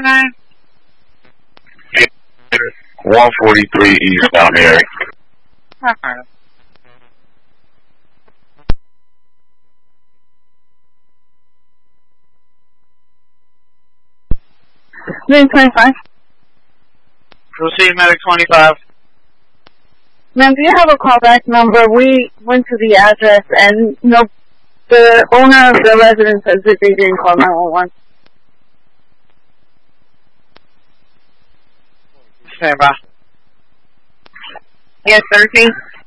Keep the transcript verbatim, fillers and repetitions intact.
nine? one forty-three eastbound Mary. Alright. Nine twenty-five. Proceed, medic twenty-five. Ma'am, do you have a callback number? We went to the address and no, the owner of the residence says that they didn't call nine one one. Stand by. Yes, thirteen.